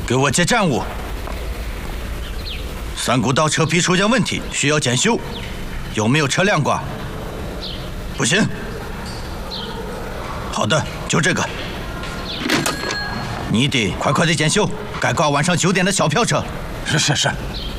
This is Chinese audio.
给我接站务。三股道车皮出现问题，需要检修，有没有车辆挂？不行。好的，就这个。你得快快的检修，该挂晚上9点的小票车。 是。